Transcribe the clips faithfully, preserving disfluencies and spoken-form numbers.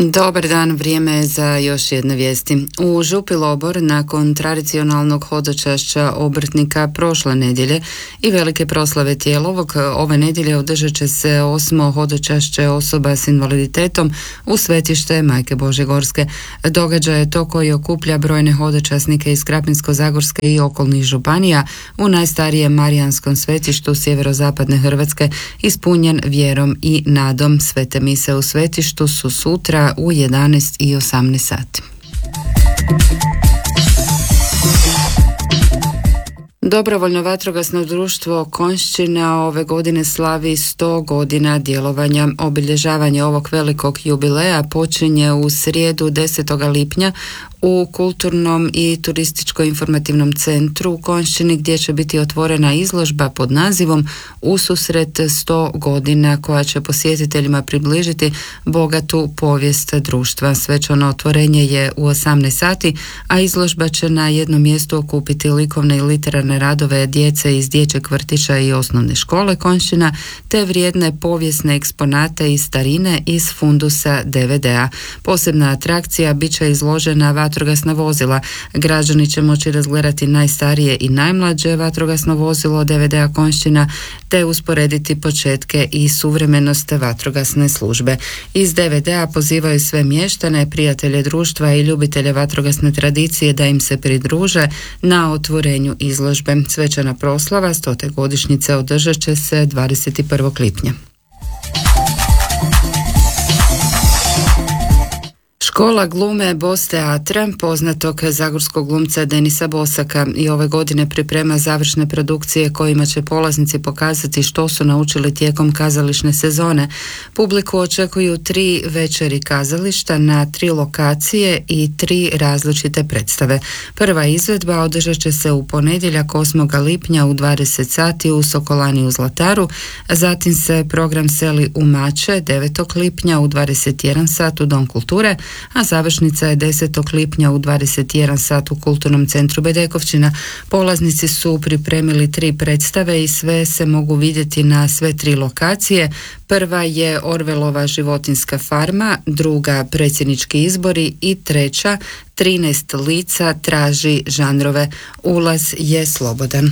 Dobar dan, vrijeme je za još jedne vijesti. U Župi Lobor nakon tradicionalnog hodočašća obrtnika prošle nedjelje i velike proslave Tijelovog, ove nedjelje održat će se osmo hodočašće osoba s invaliditetom u svetište Majke Božje Gorske. Događaj je to koji okuplja brojne hodočasnike iz Krapinsko-zagorske i okolnih županija u najstarijem marijanskom svetištu sjeverozapadne Hrvatske, ispunjen vjerom i nadom. Svete mise u svetištu su sutra u jedanaest i osamnaest sati. Dobrovoljno vatrogasno društvo Konjšćina ove godine slavi sto godina djelovanja. Obilježavanje ovog velikog jubileja počinje u srijedu desetog lipnja u kulturnom i turističko-informativnom centru u Konjšćini, gdje će biti otvorena izložba pod nazivom Ususret sto godina, koja će posjetiteljima približiti bogatu povijest društva. Svečano otvorenje je u osamnaest sati, a izložba će na jednom mjestu okupiti likovne i literarne radove djece iz dječjeg vrtića i osnovne škole Konjšćina, te vrijedne povijesne eksponate iz starine iz fundusa D V D-a. Posebna atrakcija bit će izložena vatrogasna vozila. Građani će moći razgledati najstarije i najmlađe vatrogasno vozilo D V D-a Konjšćina, te usporediti početke i suvremenost vatrogasne službe. Iz D V D-a pozivaju sve mještane, prijatelje društva i ljubitelje vatrogasne tradicije da im se pridruže na otvorenju izložbe. Svečana proslava stote godišnjice održat će se dvadeset prvog lipnja. Škola glume Bos teatra, poznatog zagorskog glumca Denisa Bosaka, i ove godine priprema završne produkcije kojima će polaznici pokazati što su naučili tijekom kazališne sezone. Publiku očekuju tri večeri kazališta na tri lokacije i tri različite predstave. Prva izvedba održat će se u ponedjeljak osmog lipnja u dvadeset sati u Sokolani u Zlataru, zatim se program seli u Mače devetog lipnja u dvadeset jedan sat u Dom kulture, a završnica je desetog lipnja u dvadeset jedan sat u Kulturnom centru Bedekovčina. Polaznici su pripremili tri predstave i sve se mogu vidjeti na sve tri lokacije. Prva je Orvelova životinjska farma, druga predsjednički izbori i treća trinaest lica traži žanrove. Ulaz je slobodan.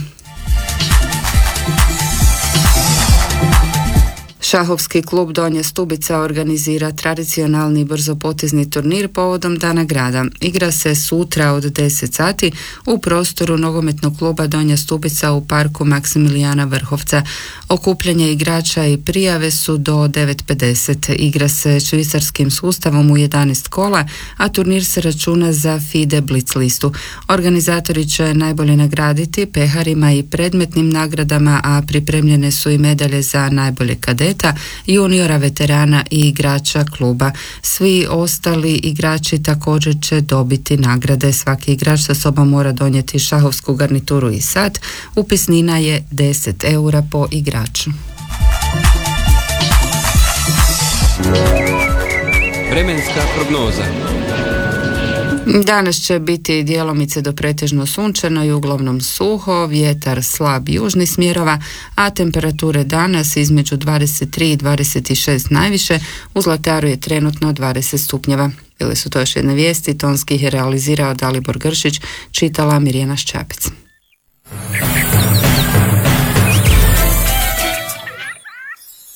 Šahovski klub Donja Stubica organizira tradicionalni brzopotezni turnir povodom Dana grada. Igra se sutra od deset sati u prostoru nogometnog kluba Donja Stubica u parku Maksimilijana Vrhovca. Okupljanje igrača i prijave su do devet pedeset. Igra se švicarskim sustavom u jedanaest kola, a turnir se računa za FIDE Blitz listu. Organizatori će najbolje nagraditi peharima i predmetnim nagradama, a pripremljene su i medalje za najbolje kadete, juniora, veterana i igrača kluba. Svi ostali igrači također će dobiti nagrade. Svaki igrač sa sobom mora donijeti šahovsku garnituru i sat. Upisnina je deset eura po igraču. Vremenska prognoza. Danas će biti djelomice do pretežno sunčano i uglavnom suho, vjetar slab južnih smjerova, a temperature danas između dvadeset tri i dvadeset šest najviše, u Zlataru je trenutno dvadeset stupnjeva. Bile su to još jedne vijesti, tonski ih je realizirao Dalibor Gršić, čitala Mirjana Šćapić.